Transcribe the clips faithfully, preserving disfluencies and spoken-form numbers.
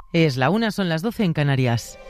Es la una, son las doce en Canarias.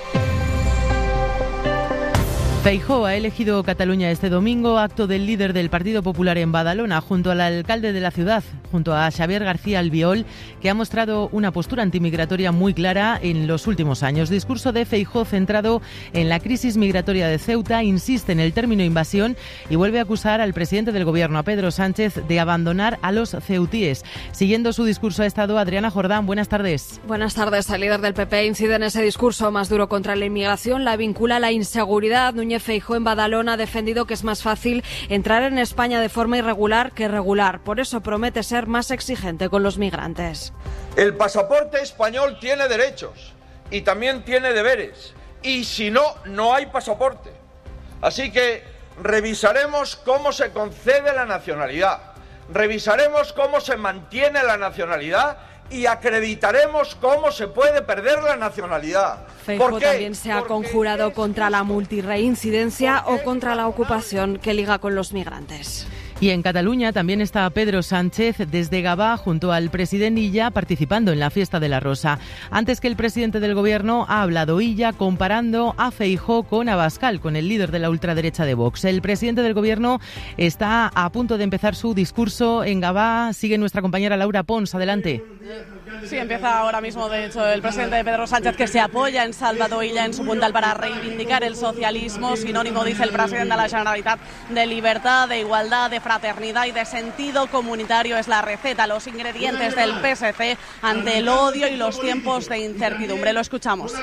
Feijóo ha elegido Cataluña este domingo, acto del líder del Partido Popular en Badalona, junto al alcalde de la ciudad, junto a Xavier García Albiol, que ha mostrado una postura antimigratoria muy clara en los últimos años. Discurso de Feijóo centrado en la crisis migratoria de Ceuta, insiste en el término invasión y vuelve a acusar al presidente del gobierno, a Pedro Sánchez, de abandonar a los ceutíes. Siguiendo su discurso ha estado Adriana Jordán. Buenas tardes. Buenas tardes. El líder del P P incide en ese discurso más duro contra la inmigración, la vincula a la inseguridad. Núñez Feijóo en Badalona ha defendido que es más fácil entrar en España de forma irregular que regular. Por eso promete ser más exigente con los migrantes. El pasaporte español tiene derechos y también tiene deberes. Y si no, no hay pasaporte. Así que revisaremos cómo se concede la nacionalidad. Revisaremos cómo se mantiene la nacionalidad y acreditaremos cómo se puede perder la nacionalidad. Feijóo también se ha conjurado contra la multirreincidencia o contra la ocupación que liga con los migrantes. Y en Cataluña también está Pedro Sánchez desde Gavà junto al presidente Illa participando en la fiesta de la Rosa. Antes que el presidente del gobierno ha hablado Illa comparando a Feijóo con Abascal, con el líder de la ultraderecha de Vox. El presidente del gobierno está a punto de empezar su discurso en Gavà. Sigue nuestra compañera Laura Pons. Adelante. Sí, empieza ahora mismo, de hecho, el presidente Pedro Sánchez, que se apoya en Salvador Illa en su puntal para reivindicar el socialismo, sinónimo, dice el presidente de la Generalitat, de libertad, de igualdad, de fraternidad y de sentido comunitario. Es la receta, los ingredientes del P S C ante el odio y los tiempos de incertidumbre. Lo escuchamos.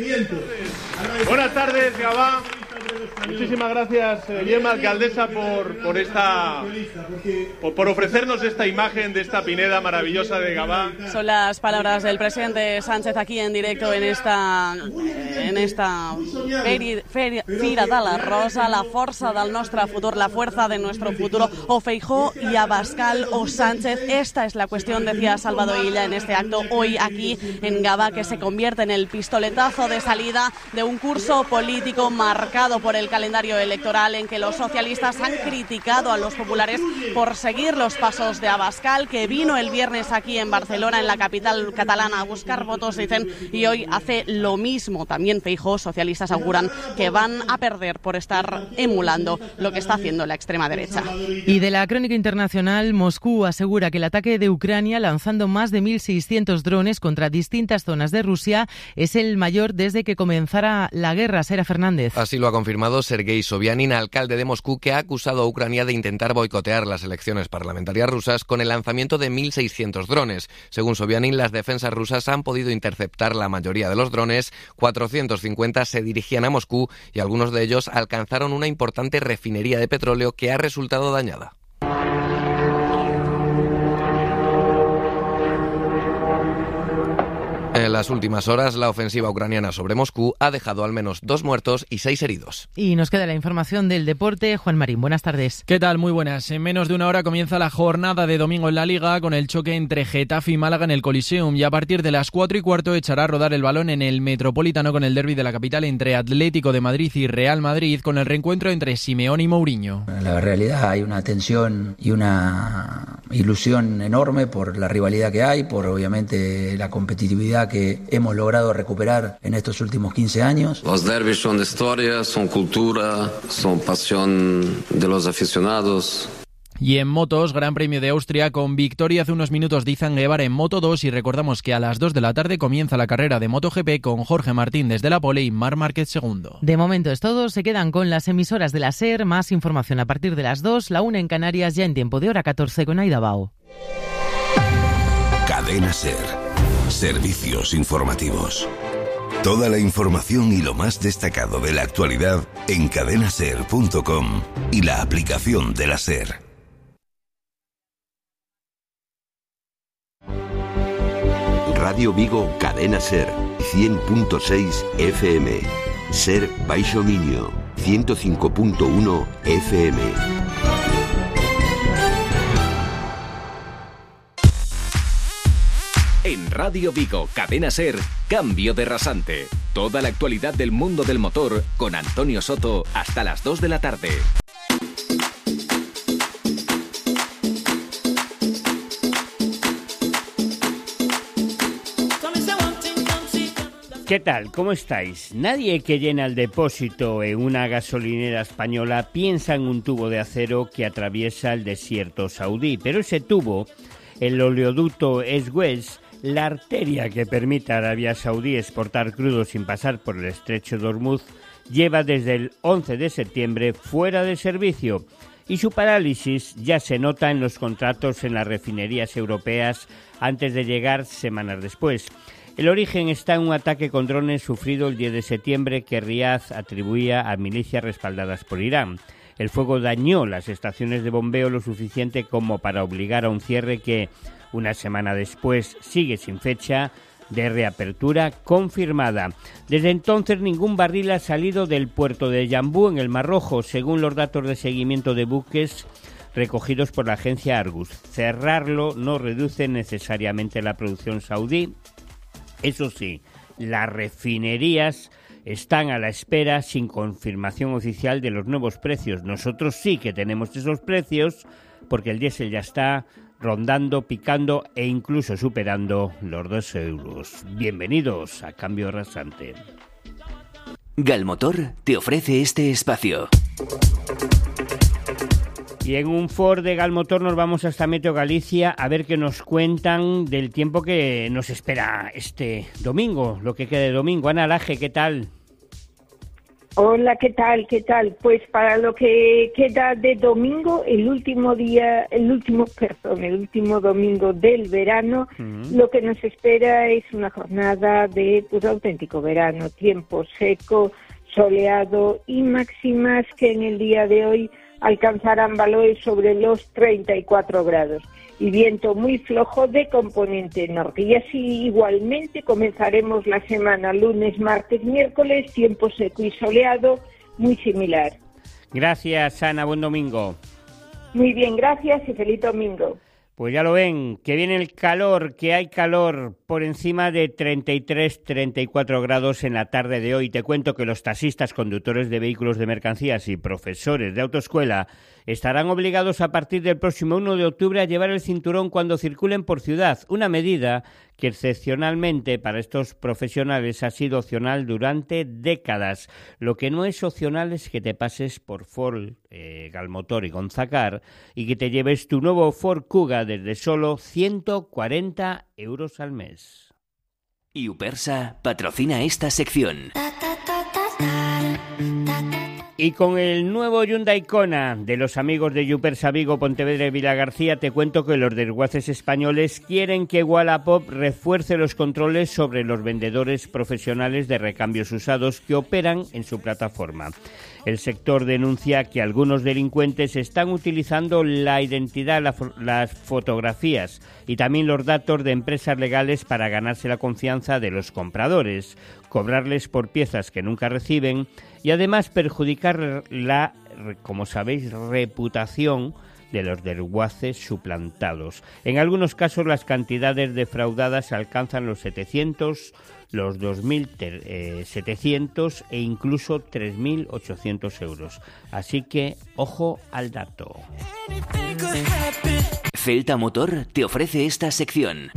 Buenas tardes, Gavà. Muchísimas gracias, Gemma, alcaldesa, por, por, esta, por, por ofrecernos esta imagen de esta pineda maravillosa de Gavà. Son las palabras del presidente Sánchez aquí en directo en esta, en esta feri, feri, Fira de la Rosa, la força del nostre futur, la fuerza de nuestro futuro, o Feijóo y Abascal o Sánchez. Esta es la cuestión, decía Salvador Illa en este acto hoy aquí en Gavà, que se convierte en el pistoletazo de salida de un curso político marcado por el calendario electoral, en que los socialistas han criticado a los populares por seguir los pasos de Abascal, que vino el viernes aquí en Barcelona, en la capital catalana, a buscar votos, dicen, y hoy hace lo mismo. También Feijóo, socialistas auguran que van a perder por estar emulando lo que está haciendo la extrema derecha. Y de la crónica internacional, Moscú asegura que el ataque de Ucrania, lanzando más de mil seiscientos drones contra distintas zonas de Rusia, es el mayor desde que comenzara la guerra. Sera Fernández. Así lo ha confirmado Sergei Sobyanin, alcalde de Moscú, que ha acusado a Ucrania de intentar boicotear las elecciones parlamentarias rusas con el lanzamiento de mil seiscientos drones. Según Sobyanin, las defensas rusas han podido interceptar la mayoría de los drones, cuatrocientos cincuenta se dirigían a Moscú y algunos de ellos alcanzaron una importante refinería de petróleo que ha resultado dañada. En las últimas horas, la ofensiva ucraniana sobre Moscú ha dejado al menos dos muertos y seis heridos. Y nos queda la información del deporte. Juan Marín, buenas tardes. ¿Qué tal? Muy buenas. En menos de una hora comienza la jornada de domingo en la Liga con el choque entre Getafe y Málaga en el Coliseum, y a partir de las cuatro y cuarto echará a rodar el balón en el Metropolitano con el derbi de la capital entre Atlético de Madrid y Real Madrid, con el reencuentro entre Simeone y Mourinho. En la realidad hay una tensión y una ilusión enorme por la rivalidad que hay, por obviamente la competitividad que hemos logrado recuperar en estos últimos quince años. Los derbis son historia, son cultura, son pasión de los aficionados. Y en motos, Gran Premio de Austria con victoria hace unos minutos de Izan Guevara en Moto dos, y recordamos que a las dos de la tarde comienza la carrera de MotoGP con Jorge Martín desde la pole y Marc Márquez segundo. De momento es todo, se quedan con las emisoras de la SER, más información a partir de las dos, la una en Canarias, ya en tiempo de hora catorce con Aida Bao. Cadena SER. Servicios informativos. Toda la información y lo más destacado de la actualidad en cadena ser punto com y la aplicación de la SER. Radio Vigo, Cadena SER, cien punto seis F M. SER Baixo Miño, ciento cinco punto uno F M. En Radio Vigo, Cadena SER, Cambio de Rasante. Toda la actualidad del mundo del motor con Antonio Soto hasta las dos de la tarde. Come say one thing, ¿Qué tal? ¿Cómo estáis? Nadie que llena el depósito en una gasolinera española piensa en un tubo de acero que atraviesa el desierto saudí, pero ese tubo, el oleoducto Suez, la arteria que permite a Arabia Saudí exportar crudo sin pasar por el estrecho de Hormuz, lleva desde el once de septiembre fuera de servicio y su parálisis ya se nota en los contratos en las refinerías europeas antes de llegar semanas después. El origen está en un ataque con drones sufrido el diez de septiembre que Riad atribuía a milicias respaldadas por Irán. El fuego dañó las estaciones de bombeo lo suficiente como para obligar a un cierre que, una semana después, sigue sin fecha de reapertura confirmada. Desde entonces ningún barril ha salido del puerto de Yambú en el Mar Rojo, según los datos de seguimiento de buques recogidos por la agencia Argus. Cerrarlo no reduce necesariamente la producción saudí. Eso sí, las refinerías están a la espera sin confirmación oficial de los nuevos precios. Nosotros sí que tenemos esos precios porque el diésel ya está rondando, picando e incluso superando los dos euros. Bienvenidos a Cambio Rasante. Galmotor te ofrece este espacio. Y en un Ford de Galmotor nos vamos hasta Meteo Galicia a ver qué nos cuentan del tiempo que nos espera este domingo, lo que queda de domingo. Ana Laje, ¿qué tal? Hola, ¿qué tal? ¿Qué tal? Pues para lo que queda de domingo, el último día, el último, perdón, el último domingo del verano, uh-huh. Lo que nos espera es una jornada de pues, auténtico verano, tiempo seco, soleado y máximas que en el día de hoy alcanzarán valores sobre los treinta y cuatro grados y viento muy flojo de componente norte. Y así igualmente comenzaremos la semana lunes, martes, miércoles, tiempo seco y soleado, muy similar. Gracias, Ana, buen domingo. Muy bien, gracias y feliz domingo. Pues ya lo ven, que viene el calor, que hay calor por encima de treinta y tres, treinta y cuatro grados en la tarde de hoy. Te cuento que los taxistas, conductores de vehículos de mercancías y profesores de autoescuela estarán obligados a partir del próximo uno de octubre a llevar el cinturón cuando circulen por ciudad, una medida que excepcionalmente para estos profesionales ha sido opcional durante décadas. Lo que no es opcional es que te pases por Ford, eh, Galmotor y Gonzacar y que te lleves tu nuevo Ford Kuga desde solo ciento cuarenta euros al mes. Y Upersa patrocina esta sección. Y con el nuevo Hyundai Kona de los amigos de Yupersa Vigo, Pontevedra y Vilagarcía, te cuento que los desguaces españoles quieren que Wallapop refuerce los controles sobre los vendedores profesionales de recambios usados que operan en su plataforma. El sector denuncia que algunos delincuentes están utilizando la identidad, la fo- las fotografías y también los datos de empresas legales para ganarse la confianza de los compradores, cobrarles por piezas que nunca reciben y además perjudicar la, como sabéis, reputación de los desguaces suplantados. En algunos casos las cantidades defraudadas alcanzan los setecientos, los dos mil setecientos e incluso tres mil ochocientos euros. Así que, ojo al dato. Celta Motor te ofrece esta sección.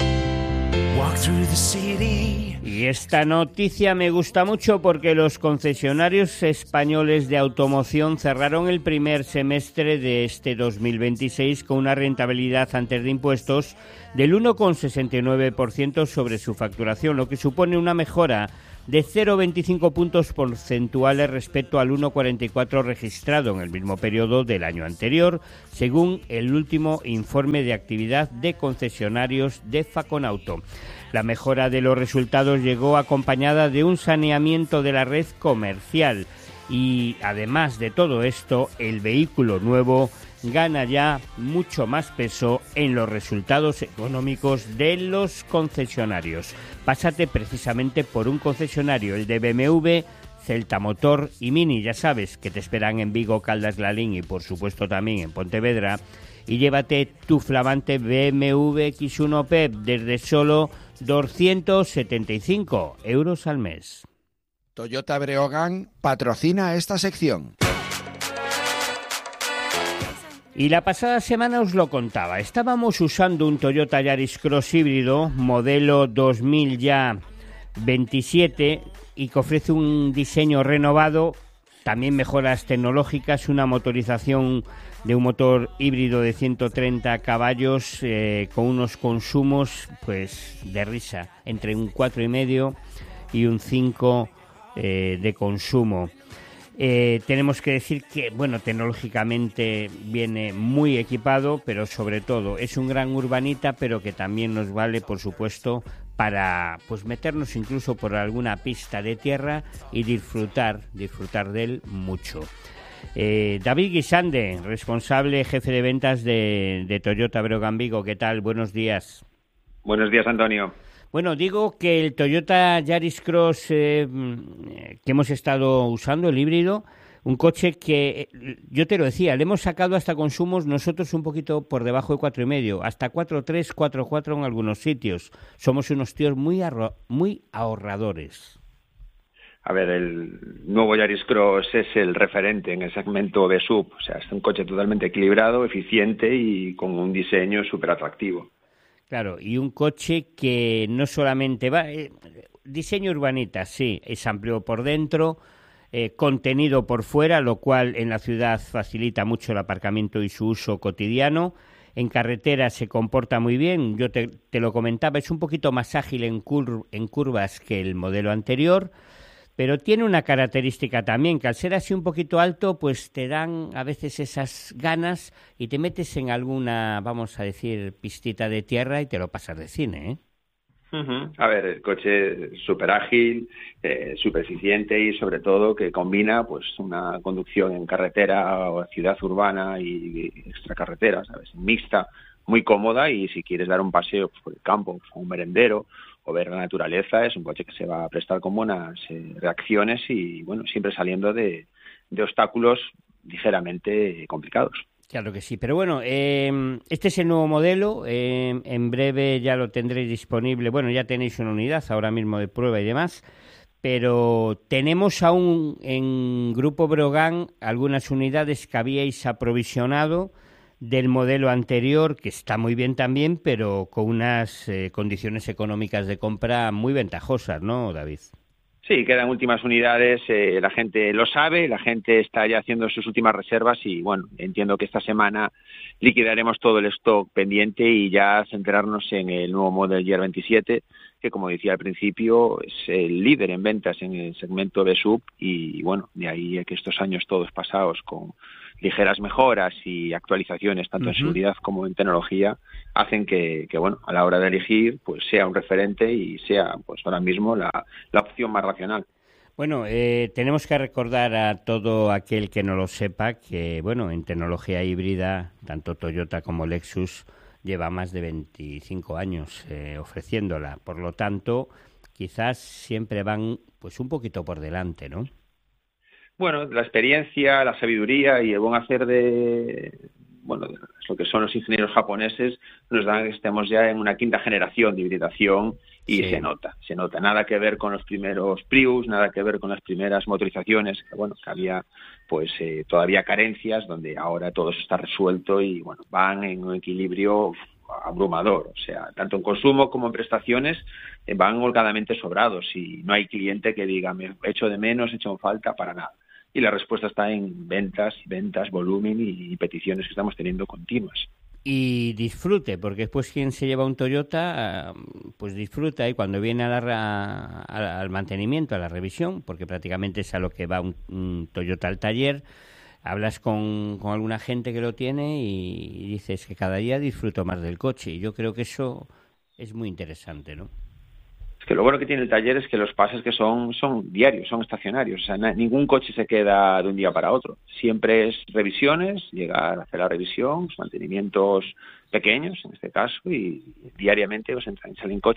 Y esta noticia me gusta mucho porque los concesionarios españoles de automoción cerraron el primer semestre de este dos mil veintiséis con una rentabilidad antes de impuestos del uno coma sesenta y nueve por ciento sobre su facturación, lo que supone una mejora de cero coma veinticinco puntos porcentuales respecto al uno coma cuarenta y cuatro registrado en el mismo periodo del año anterior, según el último informe de actividad de concesionarios de Faconauto. La mejora de los resultados llegó acompañada de un saneamiento de la red comercial y, además de todo esto, el vehículo nuevo gana ya mucho más peso en los resultados económicos de los concesionarios. Pásate precisamente por un concesionario, el de B M W, Celta Motor y Mini, ya sabes que te esperan en Vigo, Caldas, Lalín y por supuesto también en Pontevedra, y llévate tu flamante B M W X uno P E P desde solo doscientos setenta y cinco euros al mes. Toyota Breogán patrocina esta sección. Y la pasada semana os lo contaba, estábamos usando un Toyota Yaris Cross híbrido, modelo dos mil ya veintisiete y que ofrece un diseño renovado, también mejoras tecnológicas, una motorización de un motor híbrido de ciento treinta caballos eh, con unos consumos pues de risa, entre un cuatro y medio y un cinco eh, de consumo. Eh, tenemos que decir que, bueno, tecnológicamente viene muy equipado, pero sobre todo es un gran urbanita, pero que también nos vale, por supuesto, para pues meternos incluso por alguna pista de tierra y disfrutar, disfrutar de él mucho. Eh, David Guisande, responsable jefe de ventas de, de Toyota Breogán Vigo, ¿qué tal? Buenos días. Buenos días, Antonio. Bueno, digo que el Toyota Yaris Cross eh, que hemos estado usando, el híbrido, un coche que, yo te lo decía, le hemos sacado hasta consumos nosotros un poquito por debajo de cuatro y medio, hasta cuatro tres, cuatro cuatro en algunos sitios. Somos unos tíos muy, ahorro, muy ahorradores. A ver, el nuevo Yaris Cross es el referente en el segmento B S U V. O sea, es un coche totalmente equilibrado, eficiente y con un diseño súper atractivo. Claro, y un coche que no solamente va... Eh, diseño urbanita, sí, es amplio por dentro, eh, contenido por fuera, lo cual en la ciudad facilita mucho el aparcamiento y su uso cotidiano. En carretera se comporta muy bien, yo te, te lo comentaba, es un poquito más ágil en, cur, en curvas que el modelo anterior, pero tiene una característica también, que al ser así un poquito alto, pues te dan a veces esas ganas y te metes en alguna, vamos a decir, pistita de tierra y te lo pasas de cine, ¿eh? Uh-huh. A ver, el coche es súper ágil, eh, súper eficiente y sobre todo que combina pues una conducción en carretera o ciudad urbana y extracarretera, ¿sabes? Mixta, muy cómoda, y si quieres dar un paseo pues, por el campo, pues, un merendero o ver la naturaleza, es un coche que se va a prestar con buenas eh, reacciones y, bueno, siempre saliendo de, de obstáculos ligeramente complicados. Claro que sí, pero bueno, eh, este es el nuevo modelo, eh, en breve ya lo tendréis disponible, bueno, ya tenéis una unidad ahora mismo de prueba y demás, pero tenemos aún en Grupo Breogán algunas unidades que habíais aprovisionado del modelo anterior, que está muy bien también, pero con unas eh, condiciones económicas de compra muy ventajosas, ¿no, David? Sí, quedan últimas unidades, eh, la gente lo sabe, la gente está ya haciendo sus últimas reservas y, bueno, entiendo que esta semana liquidaremos todo el stock pendiente y ya centrarnos en el nuevo Model Year veintisiete, que, como decía al principio, es el líder en ventas en el segmento B S U V y, bueno, de ahí que estos años todos pasados con ligeras mejoras y actualizaciones tanto uh-huh. en seguridad como en tecnología hacen que, que, bueno, a la hora de elegir, pues sea un referente y sea, pues ahora mismo la, la opción más racional. Bueno, eh, tenemos que recordar a todo aquel que no lo sepa que, bueno, en tecnología híbrida, tanto Toyota como Lexus lleva más de veinticinco años eh, ofreciéndola. Por lo tanto, quizás siempre van pues un poquito por delante, ¿no? Bueno, la experiencia, la sabiduría y el buen hacer de, bueno, de lo que son los ingenieros japoneses nos dan que estemos ya en una quinta generación de hibridación y sí. se nota, se nota. Nada que ver con los primeros Prius, nada que ver con las primeras motorizaciones, que bueno, que había pues eh, todavía carencias, donde ahora todo eso está resuelto y bueno, van en un equilibrio abrumador, o sea, tanto en consumo como en prestaciones eh, van holgadamente sobrados y no hay cliente que diga me echo de menos, echo en falta, para nada. Y la respuesta está en ventas, ventas, volumen y peticiones que estamos teniendo continuas. Y disfrute, porque después quien se lleva un Toyota, pues disfruta y cuando viene a la, a, al mantenimiento, a la revisión, porque prácticamente es a lo que va un, un Toyota al taller, hablas con, con alguna gente que lo tiene y dices que cada día disfruto más del coche. Y yo creo que eso es muy interesante, ¿no? Es que lo bueno que tiene el taller es que los pases que son son diarios, son estacionarios. O sea, na, ningún coche se queda de un día para otro. Siempre es revisiones, llegar a hacer la revisión, mantenimientos pequeños en este caso, y diariamente os entran, salen coches